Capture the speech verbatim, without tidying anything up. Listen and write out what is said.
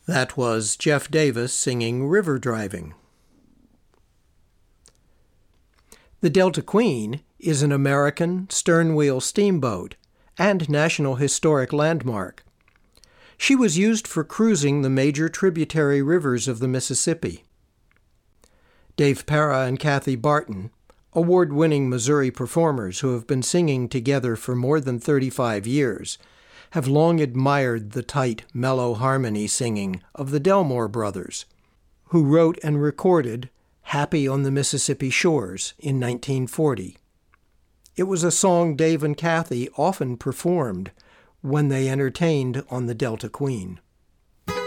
That was Jeff Davis singing River Driving. The Delta Queen is an American stern-wheel steamboat and National Historic Landmark. She was used for cruising the major tributary rivers of the Mississippi. Dave Para and Kathy Barton, award-winning Missouri performers who have been singing together for more than thirty-five years, have long admired the tight, mellow harmony singing of the Delmore Brothers, who wrote and recorded Happy on the Mississippi Shores in nineteen forty. It was a song Dave and Kathy often performed when they entertained on the Delta Queen.